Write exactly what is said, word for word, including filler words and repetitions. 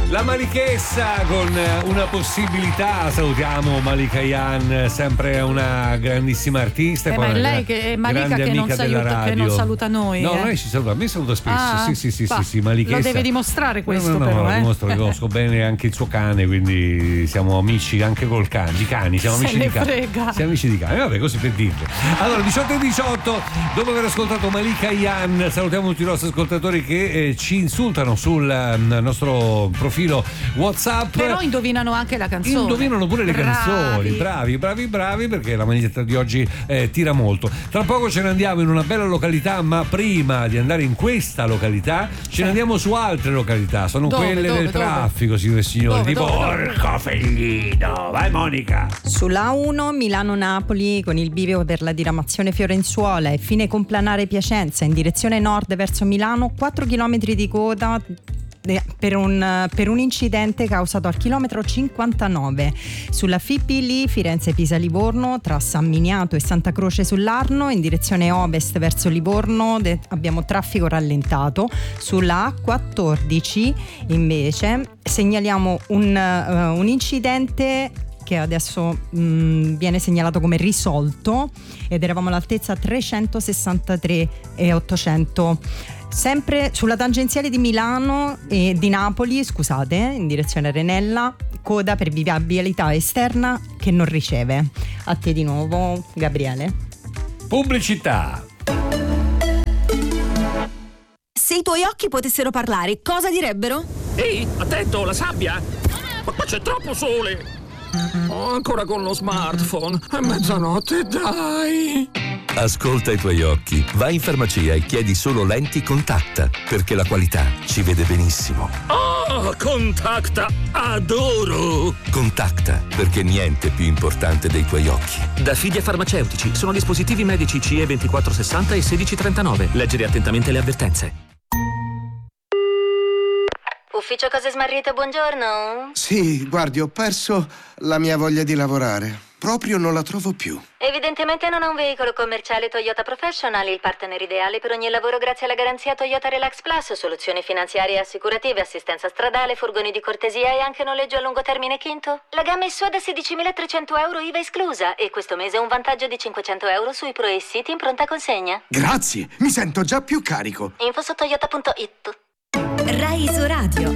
La Malichessa con una possibilità. Salutiamo Malika Yan, sempre una grandissima artista. Eh, e poi ma è una lei che è Malika che non, saluta, che non saluta noi. No, eh. lei ci saluta, a me saluta spesso. Ah, sì, sì, sì, bah, sì, sì, Malichessa. lo deve dimostrare questo, no, no, però. No, lo eh. dimostro, che conosco bene anche il suo cane, quindi siamo amici anche col cane, di cani, siamo Se amici ne di cani. frega. Siamo amici di cani, vabbè, così per dirlo. Allora, diciotto e diciotto, dopo aver ascoltato Malika Yan, salutiamo tutti i nostri ascoltatori che eh, ci insultano sul eh, nostro profilo WhatsApp. Però indovinano anche la canzone. Indovinano pure le bravi. canzoni, bravi, bravi, bravi, perché la maglietta di oggi eh, tira molto. Tra poco ce ne andiamo in una bella località, ma prima di andare in questa località ce sì. ne andiamo su altre località. Sono dove, quelle dove, del dove? traffico, signore e signori. Dove, Tipo dove, Porco Feglino. Vai Monica. Sulla uno Milano-Napoli con il bivio per la diramazione Fiorenzuola e fine complanare Piacenza in direzione nord verso Milano, quattro chilometri di coda per un, per un incidente causato al chilometro cinquantanove. Sulla Fipili Firenze-Pisa-Livorno tra San Miniato e Santa Croce sull'Arno in direzione ovest verso Livorno de- abbiamo traffico rallentato. Sulla A quattordici invece segnaliamo un, uh, un incidente che adesso mh, viene segnalato come risolto ed eravamo all'altezza trecentosessantatré e ottocento. Sempre sulla tangenziale di Milano e di Napoli, scusate, in direzione Renella, coda per viabilità esterna che non riceve. A te di nuovo, Gabriele. Pubblicità. Se i tuoi occhi potessero parlare, cosa direbbero? Ehi, attento, la sabbia! Ma qua c'è troppo sole! Oh, ancora con lo smartphone. È mezzanotte, dai! Ascolta i tuoi occhi. Vai in farmacia e chiedi solo lenti Contacta, perché la qualità ci vede benissimo. Oh, Contacta! Adoro! Contacta, perché niente è più importante dei tuoi occhi. Da Fidia Farmaceutici sono dispositivi medici C E ventiquattro sessanta e sedici trentanove. Leggere attentamente le avvertenze. Ufficio Cose Smarrite, buongiorno. Sì, guardi, ho perso la mia voglia di lavorare. Proprio non la trovo più. Evidentemente non ha un veicolo commerciale Toyota Professional, il partner ideale per ogni lavoro grazie alla garanzia Toyota Relax Plus, soluzioni finanziarie e assicurative, assistenza stradale, furgoni di cortesia e anche noleggio a lungo termine quinto. La gamma è sua da sedicimilatrecento euro I V A esclusa e questo mese un vantaggio di cinquecento euro sui Pro e City in pronta consegna. Grazie, mi sento già più carico. Info su toyota punto it. Rai Isoradio.